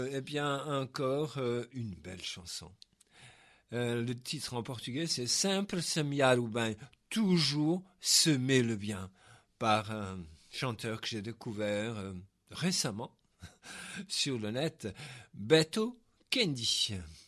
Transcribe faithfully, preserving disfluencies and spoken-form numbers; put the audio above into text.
Eh bien, encore euh, une belle chanson. Euh, le titre en portugais, c'est Sempre semear o bem, toujours semer le bien, par un chanteur que j'ai découvert euh, récemment sur le net, Beto Kendi.